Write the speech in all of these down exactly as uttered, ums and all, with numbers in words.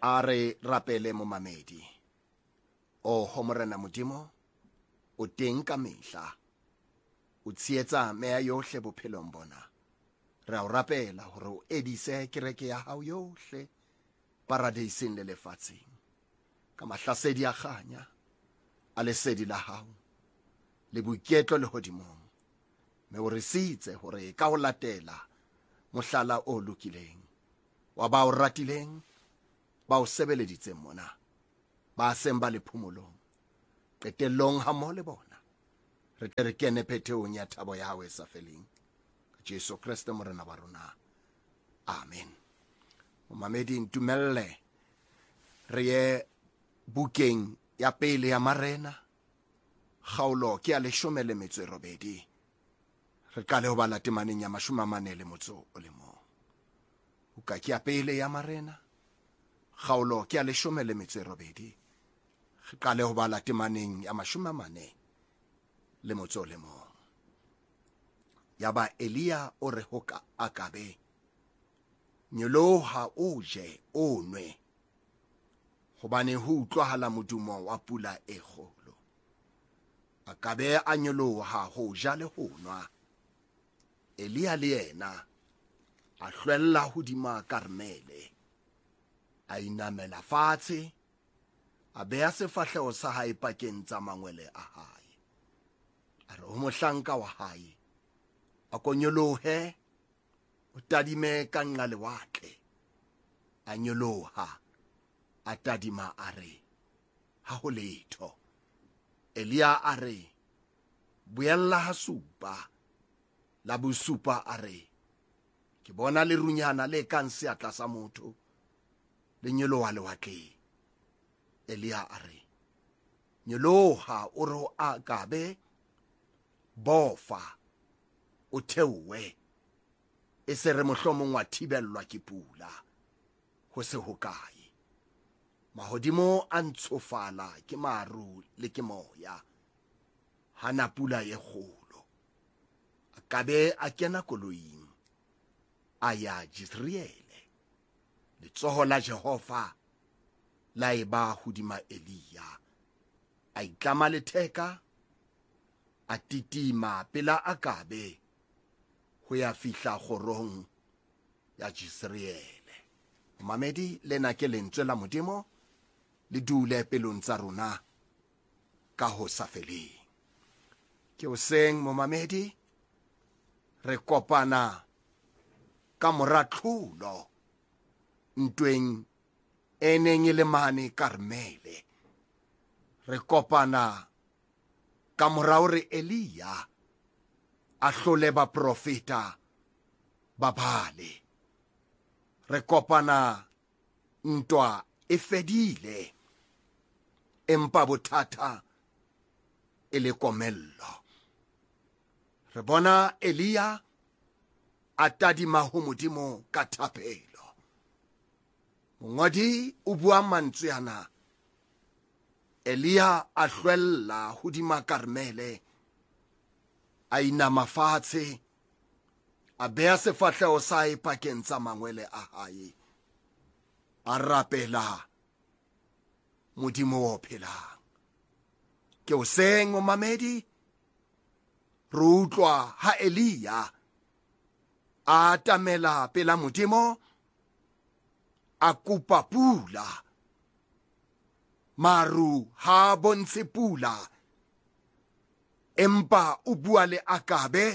a re rapele momamedi. O homorena modimo, o teng ka mehla, o tsietsa mea yohle bophelong bona. Re a o rapela hore o edise kereke ya hao yohle, paradieseng le lefatsheng, ka mahlasedi a kganya, a lesedi la hao, le boiketlo le hodimong. Me o resitse hore ka ho latela mohlala o lokileng, wa ba o ratileng, ba o sebeleditseng mona, ba seng ba le phomolong, qetellong ha mmoho le bona. Re tle re kene phetheong ya thabo ya hao e sa feleng, ka Jesu Kriste morena wa rona. Amen. Momamedi ntumelle re ye bukeng ya pele ya Marena, kgaolo ke ya leshome le metso e robedi. Re qale ho bala temaneng ya mashome a mane le motso o le mong. Buka ke ya pele ya Marena, kgaolo ke ya leshome le metso e robedi. Re qale ho bala temaneng ya mashome a mane le motso o le mong. Yaba Elia o re hoka Akabe, nyoloha o je o nwe, hobane ho utlwahala modumo wa pula e kgolo. Akabe a nyoloha ho ja le ho nwa. Elia le yena a hlwella hodima Karmele, a inamela fatshe, a beha sefahleho sa hae pakeng tsa mangwele a hae. A re ho mohlanka wa hae, a ko nyolohe, o tadime ka nqa lewatle. A nyoloha, a tadima a re, ha ho letho. Elia a re, buella ha supa. La bosupa a re, ke bona lerunyana le kang seatla sa motho, le nyoloha lewatleng. Elia a re, nyoloha o re ho Akabe, bofa, o theowe, e se re mohlomong wa thibellwa ke pula, ho se hokae. Mahodimo a ntshofala ke maru le ke moya, hana pula e kgolo. Akabe a kena koloing, a ya Jezreele. Letsoho la Jehova la eba hodima Elia, a itlama letheka, a titima pela Akabe, ho ya fihla kgorong ya Jezreele. Mamedi, lena ke lentswe la modimo, le dule pelong tsa rona ka ho sa feleng. Ke o seng momamedi, re kopana ka mora tlholo ntweng e neng e le mane Karmele. Re kopana ka mora hore Elia a hlole baprofeta ba Baale. Re kopana ntwa e fedile, empa bothata e le komello. Re bona Elia a tadima ho modimo ka thapelo. Mongodi o bua mantswe ana, Elia a hlwella hodima Karmele, a inama fatshe, a beha sefahleho sa hae pakeng tsa mangwele a hae, a rapela modimo o phelang. Ke o seng momamedi, re utlwa ha Elia a atamela pela modimo, a kopa pula. Maru ha bontshe pula, empa o bua le Akabe,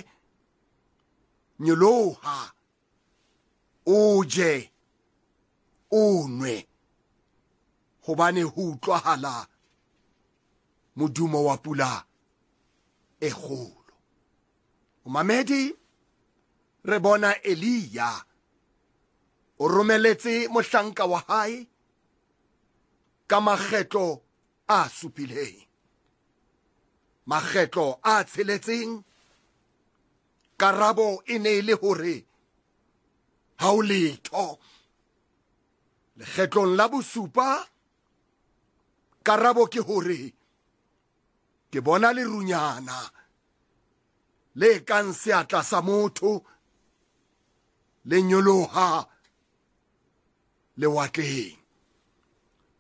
nyoloha, o je, o nwe, hobane ho utlwahala modumo wa pula e kgolo. Mamedi, re bona Elia o romeletse mohlanka wa hae ka makgetlo a supileng, makgetlo a tsheletseng. Karabo e ne le hore ha o letho. Lekgetlong la bosupa, karabo ke hore ke bona lerunyana le kang seatla sa motho, le nyoloha lewatleng.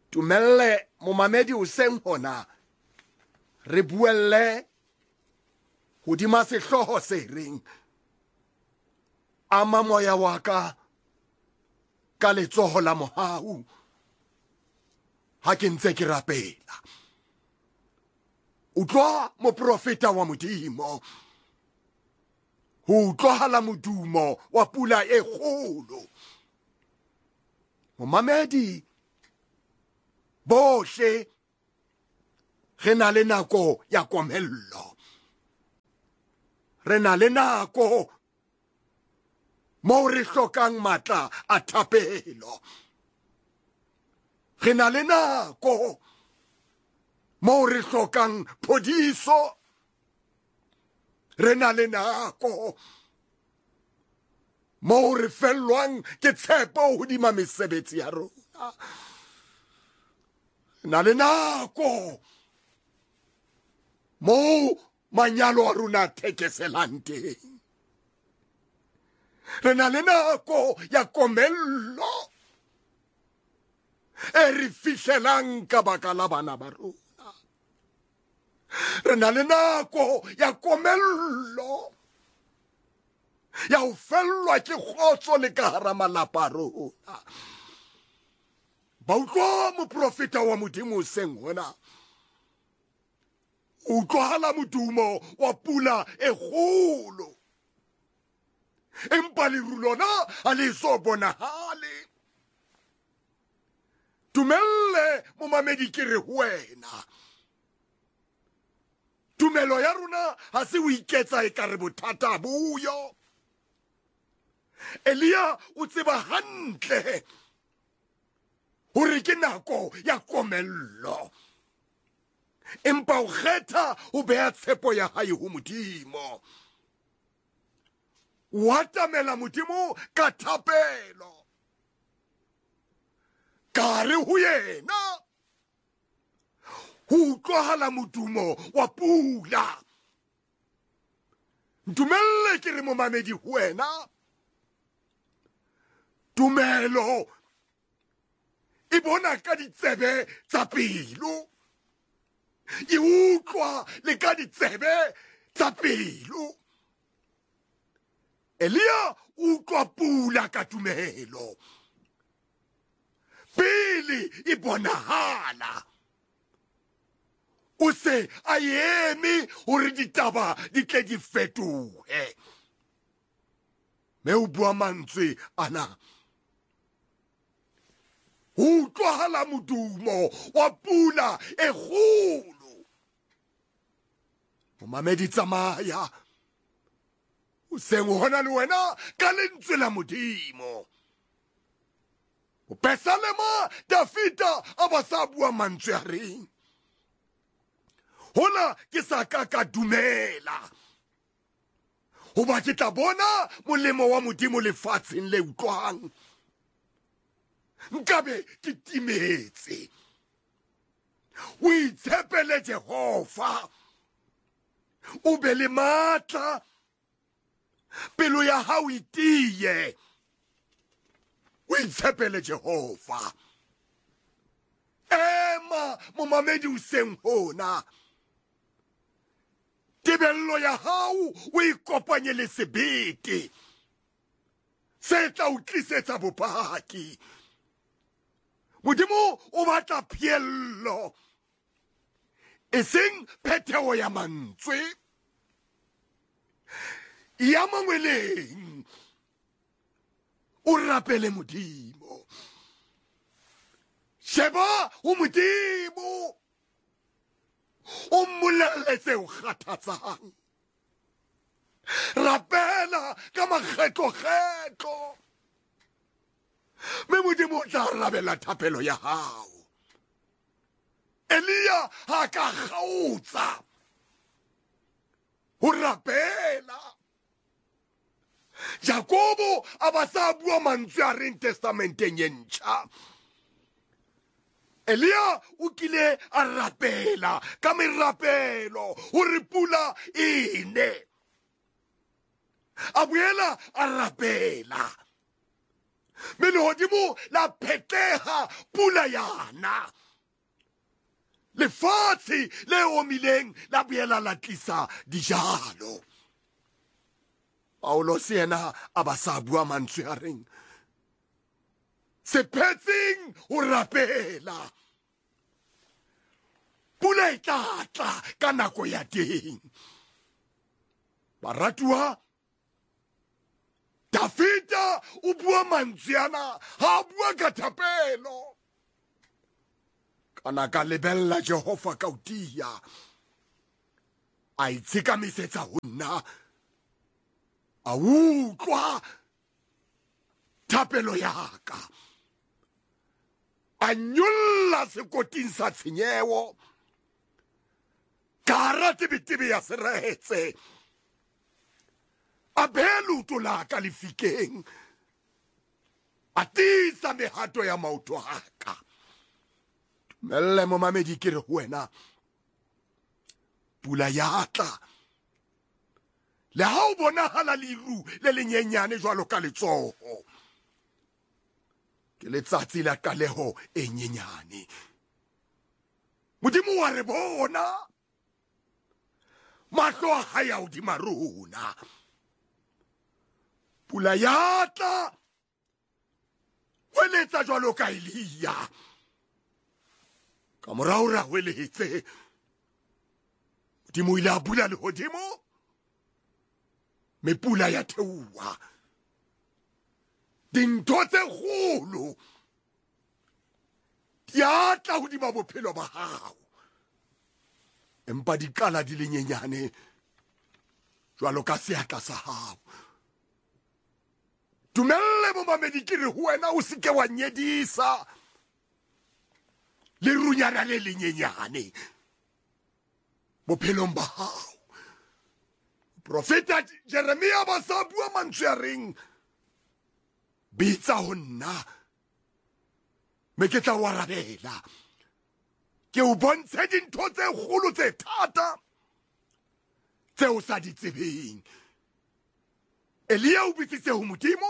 Tumelle momamedi hoseng hona re buelle hodima sehloho se reng ama moya wa ka ka letsoho la mohau ha ke ntse ke rapela. Utlwa moprofeta wa Modimo, ho utlwahala modumo wa pula e kgolo. Momamedi bohle re na le nako ya komello, re na le nako moo re hlokang matla a thapelo, re na le nako moo re hlokang phodiso, re na le nako moo re fellwang ke tshepo hodima mesebetsi ya rona, re na le nako moo manyalo a rona thekeselang teng, re na le nako ya komello e re fihlelang ka baka la bana ba rona, re na le nako ya komello ya ho fellwa ke kgotso le ka hara malapa a rona. Ba utlwa moprofeta wa Modimo hoseng hona, utlwahala modumo wa pula e kgolo, empa leru lona ha le so bonahale. Tumelle momamedi ke re ho wena, tumelo ya rona ha se o iketsa e ka re bothata boyo. Elia o tseba hantle hore ke nako ya komello, empa o kgetha ho beha tshepo ya hae ho Modimo, o atamela Modimo ka thapelo, ka re ho yena ho utlwahala modumo wa pula. Ntumelle ke re momamedi ho wena, tumelo e bona ka ditsebe tsa pelo, e utlwa le ka ditsebe tsa pelo. Elia utlwa pula ka tumelo pele e bonahala, o se a eme hore ditaba di tle di fetohe. Me o bua mantswe ana, utlwahala modumo wa pula e kgolo. Momamedi tsamaya hoseng hona le wena ka lentswe la Modimo. O Besalema Dafita a ba sa bua mantswe a reng, hola ke sa ka ka dumela, hoba ke tla bona molemo wa Modimo lefatsheng le utlwang. Nkabe ke timetse, o itshepele Jehova, o be le matla, pelo ya hao e tiye, o itshepele Jehova. Ema momamedi hoseng hona, tebello ya hao o ikopanye le sebete se tla o tlisetsa bopaki. Modimo o batla pheello, e seng phetheho ya mantswe. Ya mangweleng o rapele Modimo, sheba ho Modimo, o mmolelle tse o kgathatsang, rapela ka makgetlo-kgetlo, mme Modimo o tla arabela thapelo ya hao. Elia ha ka kgaotsa ho rapela. Jakobo a ba sa bua mantswe a reng testamenteng e ntjha. Elia o kile a rapela ka merapelo hore pula e ne. A boela a rapela mme lehodimo la phetleha pula yana. Lefatshe le omileng la boela la tlisa dijalo. Paulos yena a ba sa bua mantswe a reng, sephetseng ho rapela, pula e tla tla ka nako ya teng. Baratuwa, Dafita o bua mantswe ana ha bua ka thapelo. Kana ka lebella Jehova ka utia, a itshikamisetsa ho nna, a utlwa thapelo ya ka, a nyolla sekoting sa tshenyeho, ka hara tebetebe ya seretse, a beha leoto la ka lefikeng, a tiisa mehato ya maoto a ka. Dumelle momamedi ke re ho wena, pula ya tla, le ha o bonahala leru le lenyenyane jwalo ka letsoho, ke letsatsi la qaleho e nyenyane. Modimo wa re bona, mahlo a hae a hodima rona. Pula ya tla, hweletsa jwalo ka Elia, ka morao ra hweletse, Modimo ile a bula lehodimo, me pula ya theoha. Dintho tse kgolo di a tla hodima bophelo ba hao, empa di qala di le nyenyane jwalo ka seatla sa hao. Dumelle momamedi ke re ho wena o se ke wa nyedisa lerunyana le lenyenyane bophelong ba hao. Profeta Jeremia ba sa bua mantswe a reng, bitsa ho nna, me ke tla o arabela, ke o bontshe dintho tse kgolo tse thata tse o sa di tsebeng. Elia o bitsitse ho Modimo,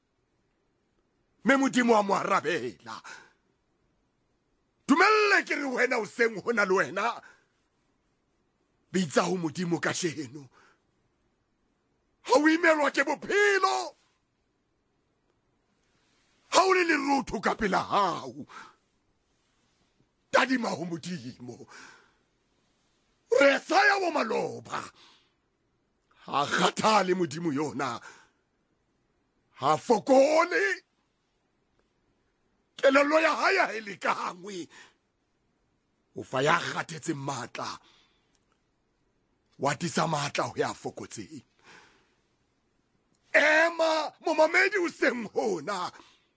me Modimo a mo arabela. Dumelle ke re wena o seng hona le wena, bitsa ho Modimo kasheno. Ha o imelwa ke bophelo, ha o le lerotho ka pela hao, tadima ho Modimo. Resa ya bo maloba, ha kgathale Modimo yona, ha fokole, kelello ya hae ha e lekangwe, o fa ya kgathetse matla, wa tisa matla ho ya fokotseng. Ema momamedi o seng hona,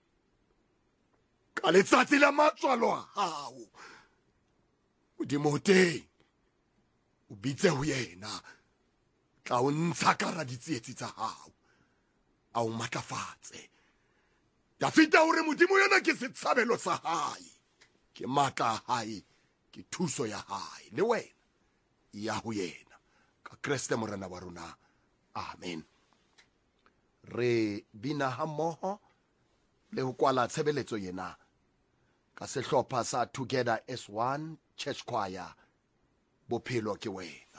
ka letsatsi la matswalo a hao, Modimo teng o bitse ho yena, tla o ntsha ka hara ditsietsi tsa hao, a o matlafatse. Dafita hore Modimo yona ke setshabelo sa hae, ke matla a hae, ke thuso ya hae, le wena ya ho yena, ka Kriste morena wa rona. Amen. Re bina ha mmoho le ho kwala tshebeletso yena ka sehlopha sa Together as One Church Choir, bophelo ke wena.